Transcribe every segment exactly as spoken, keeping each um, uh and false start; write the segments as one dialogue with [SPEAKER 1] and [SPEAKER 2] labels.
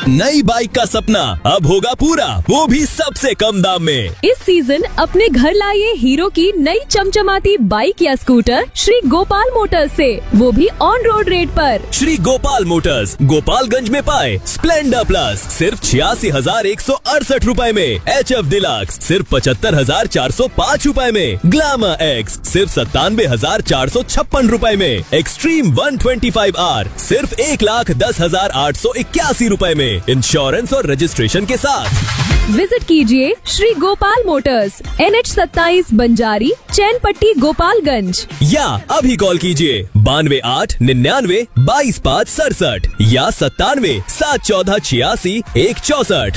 [SPEAKER 1] नई बाइक का सपना अब होगा पूरा, वो भी सबसे कम दाम में।
[SPEAKER 2] इस सीजन अपने घर लाइए हीरो की नई चमचमाती बाइक या स्कूटर श्री गोपाल मोटर्स से, वो भी ऑन रोड रेट पर।
[SPEAKER 1] श्री गोपाल मोटर्स गोपालगंज में पाए स्प्लेंडर प्लस सिर्फ छियासी हजार एक सौ अड़सठ रूपए में, एच एफ डिलक्स सिर्फ पचहत्तर हजार चार सौ पाँच रूपए में, ग्लैमर एक्स सिर्फ सत्तानवे हजार चार सौ छप्पन रूपए में, extreme one twenty five are सिर्फ एक लाख दस हजार आठ सौ इक्यासी रूपए में, इंश्योरेंस और रजिस्ट्रेशन के साथ।
[SPEAKER 2] विजिट कीजिए Shri Gopal Motors, N H सत्ताईस बंजारी चैनपट्टी गोपालगंज,
[SPEAKER 1] या अभी कॉल कीजिए बानवे आठ निन्यानवे बाईस पाँच सड़सठ या सत्तानवे सात चौदह छियासी एक चौसठ।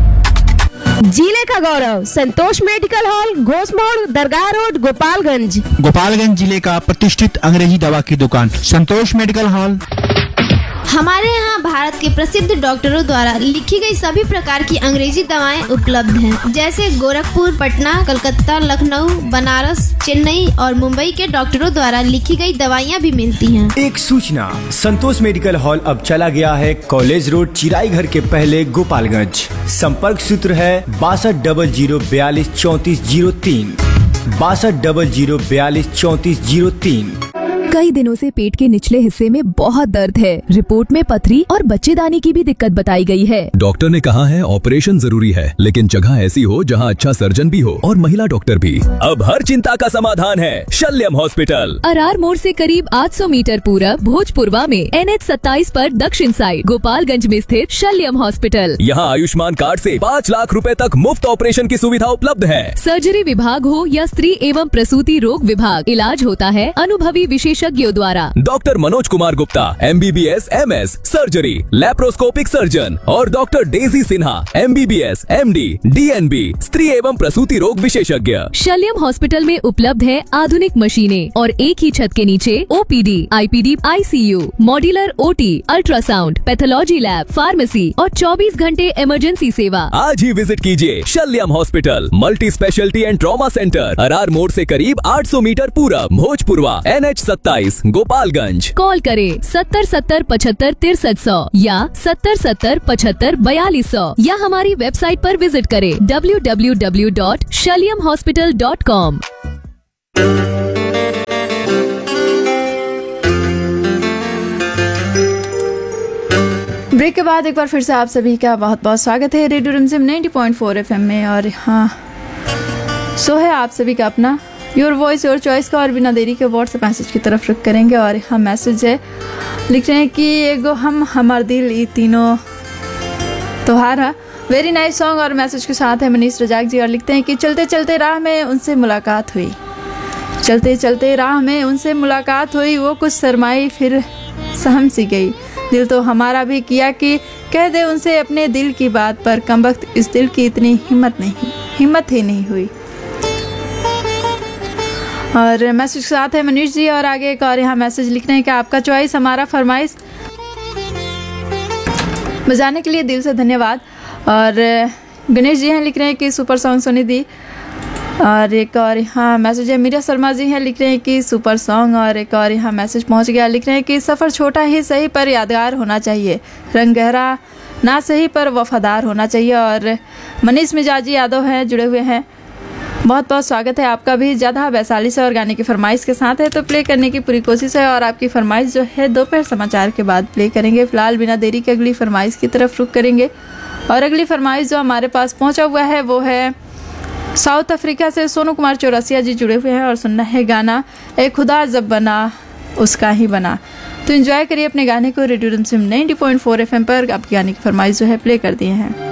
[SPEAKER 3] जिले का गौरव संतोष मेडिकल हॉल, घोषमोड़, दरगाह रोड, गोपालगंज।
[SPEAKER 4] गोपालगंज जिले का प्रतिष्ठित अंग्रेजी दवा की दुकान संतोष मेडिकल हॉल।
[SPEAKER 5] हमारे यहाँ भारत के प्रसिद्ध डॉक्टरों द्वारा लिखी गई सभी प्रकार की अंग्रेजी दवाएं उपलब्ध हैं, जैसे गोरखपुर, पटना, कलकत्ता, लखनऊ, बनारस, चेन्नई और मुंबई के डॉक्टरों द्वारा लिखी गई दवाइयाँ भी मिलती हैं।
[SPEAKER 6] एक सूचना, संतोष मेडिकल हॉल अब चला गया है कॉलेज रोड, चिराई घर के पहले, गोपालगंज। संपर्क सूत्र है बासठ डबल जीरो बयालीस चौंतीस जीरो तीन, बासठ डबल जीरो बयालीस चौंतीस जीरो तीन।
[SPEAKER 2] कई दिनों से पेट के निचले हिस्से में बहुत दर्द है। रिपोर्ट में पथरी और बच्चेदानी की भी दिक्कत बताई गई है।
[SPEAKER 1] डॉक्टर ने कहा है ऑपरेशन जरूरी है, लेकिन जगह ऐसी हो जहां अच्छा सर्जन भी हो और महिला डॉक्टर भी। अब हर चिंता का समाधान है शल्यम हॉस्पिटल।
[SPEAKER 2] अरार मोड़ से करीब आठ सौ मीटर पूरब भोजपुरवा में एन एच सत्ताईस पर दक्षिण साइड गोपालगंज में स्थित शल्यम हॉस्पिटल।
[SPEAKER 1] यहाँ आयुष्मान कार्ड से पाँच लाख रुपए तक मुफ्त ऑपरेशन की सुविधा उपलब्ध है।
[SPEAKER 2] सर्जरी विभाग हो या स्त्री एवं प्रसूति रोग विभाग, इलाज होता है अनुभवी विशेषज्ञों द्वारा।
[SPEAKER 1] Doctor Manoj Kumar Gupta M B B S M S surgery laparoscopic surgeon और doctor Daisy Sinha M B B S M D D N B स्त्री एवं प्रसूति रोग विशेषज्ञ।
[SPEAKER 2] शल्यम हॉस्पिटल में उपलब्ध है आधुनिक मशीनें और एक ही छत के नीचे O P D, I P D, I C you, modular O T, ultrasound, pathology lab, pharmacy और चौबीस घंटे इमरजेंसी सेवा।
[SPEAKER 1] आज ही विजिट कीजिए शल्यम hospital, multi speciality and trauma centre, Arar मोड़ से करीब आठ सौ मीटर पूरब, भोजपुरवा, एन एच सत्ताईस, गोपालगंज।
[SPEAKER 2] कॉल करें सत्तर सत्तर पचहत्तर तिरसठ सौ या सत्तर सत्तर पचहत्तर बयालीस सौ या हमारी वेबसाइट पर विजिट करें W W W dot शल्यम hospital dot com.
[SPEAKER 7] Break के बाद एक बार फिर से आप सभी का बहुत बहुत स्वागत है रेडियो रिमझिम नब्बे पॉइंट चार एफ एम में। और हाँ, सो है आप सभी का अपना योर वॉइस योर चॉइस का, और बिना देरी के व्हाट्सएप मैसेज की तरफ रुख करेंगे। और हम मैसेज है लिख रहे हैं कि एगो हम हमार दिल ये तीनों त्योहार है। Very nice song. और मैसेज के साथ है मनीष रजाक जी, और लिखते हैं कि चलते चलते राह में उनसे मुलाकात हुई, चलते चलते राह में उनसे मुलाकात हुई, वो कुछ शर्माई फिर सहम सी गई, दिल तो हमारा भी किया कि कह दे उनसे अपने दिल की बात, पर कमबख्त इस दिल की इतनी हिम्मत नहीं हिम्मत ही नहीं हुई। और मैसेज के साथ है मनीष जी, और आगे एक और यहाँ मैसेज लिख रहे हैं कि आपका चॉइस हमारा फरमाइश बजाने के लिए दिल से धन्यवाद। और गणेश जी हैं लिख रहे हैं कि सुपर सॉन्ग सुनी दी। और एक और यहाँ मैसेज है मीरा शर्मा जी हैं लिख रहे हैं कि सुपर सॉन्ग। और एक और यहाँ मैसेज पहुँच गया, लिख रहे हैं कि सफ़र छोटा ही सही पर यादगार होना चाहिए, रंग गहरा ना सही पर वफादार होना चाहिए। और मनीष मिजाजी यादव हैं जुड़े हुए हैं, बहुत बहुत स्वागत है आपका भी। ज़्यादा वैशाली से और गाने की फरमाइश के साथ है, तो प्ले करने की पूरी कोशिश है। और आपकी फरमाइश जो है दोपहर समाचार के बाद प्ले करेंगे। फिलहाल बिना देरी के अगली फरमाइश की तरफ रुख करेंगे। और अगली फरमाइश जो हमारे पास पहुंचा हुआ है वो है साउथ अफ्रीका से सोनू कुमार चौरसिया जी जुड़े हुए हैं, और सुनना है गाना ए खुदा जब बना उसका ही बना। तो एंजॉय करिए अपने गाने को। रेडियो रिमझिम नब्बे पॉइंट चार एफ एम पर आपकी गाने की फरमाइश जो है प्ले कर दिए हैं।